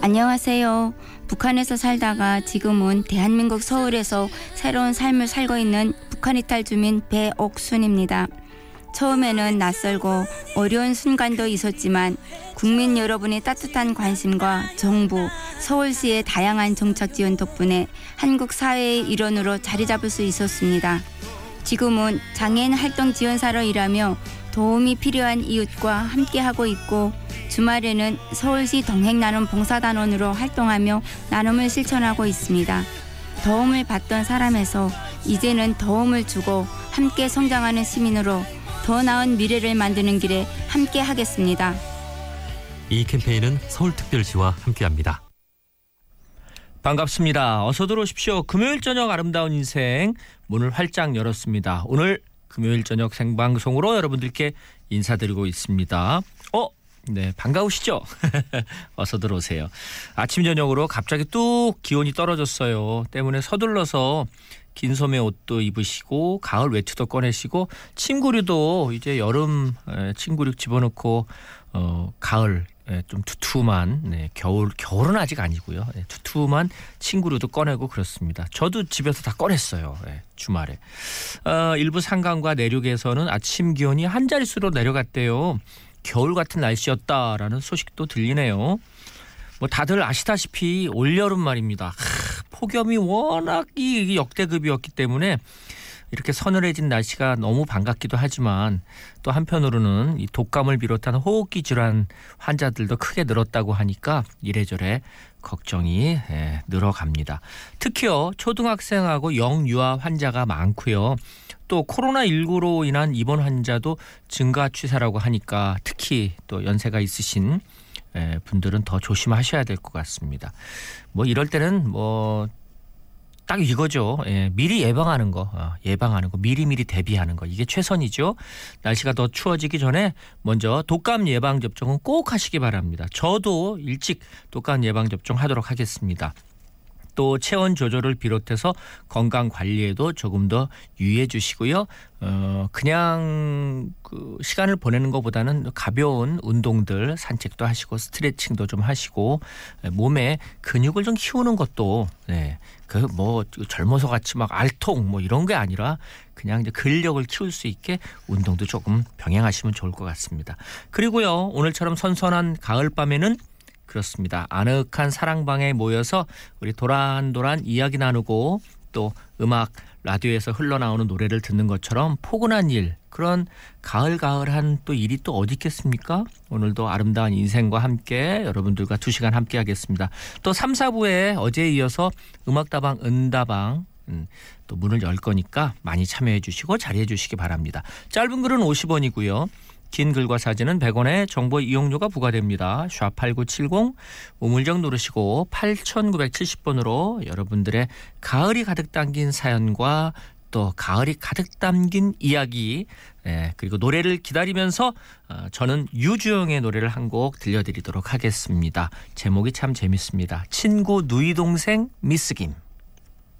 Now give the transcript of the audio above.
안녕하세요. 북한에서 살다가 지금은 대한민국 서울에서 새로운 삶을 살고 있는 북한 이탈 주민 배옥순입니다. 처음에는 낯설고 어려운 순간도 있었지만 국민 여러분의 따뜻한 관심과 정부, 서울시의 다양한 정책 지원 덕분에 한국 사회의 일원으로 자리 잡을 수 있었습니다. 지금은 장애인 활동 지원사로 일하며 도움이 필요한 이웃과 함께하고 있고 주말에는 서울시 동행나눔 봉사단원으로 활동하며 나눔을 실천하고 있습니다. 도움을 받던 사람에서 이제는 도움을 주고 함께 성장하는 시민으로 더 나은 미래를 만드는 길에 함께 하겠습니다. 이 캠페인은 서울특별시와 함께합니다. 반갑습니다. 어서 들어오십시오. 금요일 저녁 아름다운 인생 문을 활짝 열었습니다. 오늘 금요일 저녁 생방송으로 여러분들께 인사드리고 있습니다. 네, 반가우시죠? 어서 들어오세요. 아침 저녁으로 갑자기 뚝 기온이 떨어졌어요. 때문에 서둘러서 긴 소매 옷도 입으시고 가을 외투도 꺼내시고 침구류도 이제 여름 침구류 집어넣고 가을 좀 두툼한 겨울은 아직 아니고요. 두툼한 침구류도 꺼내고 그렇습니다. 저도 집에서 다 꺼냈어요. 주말에. 일부 산간과 내륙에서는 아침 기온이 한 자릿수로 내려갔대요. 겨울 같은 날씨였다라는 소식도 들리네요. 뭐 다들 아시다시피 올여름 말입니다. 폭염이 워낙 역대급이었기 때문에 이렇게 서늘해진 날씨가 너무 반갑기도 하지만 또 한편으로는 이 독감을 비롯한 호흡기 질환 환자들도 크게 늘었다고 하니까 이래저래 걱정이 늘어갑니다. 특히요 초등학생하고 영유아 환자가 많고요. 또 코로나19로 인한 입원 환자도 증가 추세라고 하니까 특히 또 연세가 있으신 분들은 더 조심하셔야 될 것 같습니다. 뭐 이럴 때는 딱 이거죠. 미리 예방하는 거, 미리미리 대비하는 거. 이게 최선이죠. 날씨가 더 추워지기 전에 먼저 독감 예방 접종은 꼭 하시기 바랍니다. 저도 일찍 독감 예방 접종 하도록 하겠습니다. 또 체온 조절을 비롯해서 건강 관리에도 조금 더 유의해 주시고요. 그냥 시간을 보내는 것보다는 가벼운 운동들 산책도 하시고 스트레칭도 좀 하시고 몸에 근육을 좀 키우는 것도 젊어서 같이 막 알통 이런 게 아니라 그냥 이제 근력을 키울 수 있게 운동도 조금 병행하시면 좋을 것 같습니다. 그리고요 오늘처럼 선선한 가을밤에는 그렇습니다. 아늑한 사랑방에 모여서 우리 도란도란 이야기 나누고 또 음악 라디오에서 흘러나오는 노래를 듣는 것처럼 포근한 일 그런 가을한 또 일이 또 어디 있겠습니까? 오늘도 아름다운 인생과 함께 여러분들과 2시간 함께 하겠습니다. 또 3, 4부에 어제에 이어서 음악다방 은다방 또 문을 열 거니까 많이 참여해 주시고 자리해 주시기 바랍니다. 짧은 글은 50원이고요. 긴 글과 사진은 100원의 정보 이용료가 부과됩니다. 샵8970 우물정 누르시고 8970번으로 여러분들의 가을이 가득 담긴 사연과 또 가을이 가득 담긴 이야기 그리고 노래를 기다리면서 저는 유주영의 노래를 한 곡 들려드리도록 하겠습니다. 제목이 참 재밌습니다. 친구 누이 동생 미스김.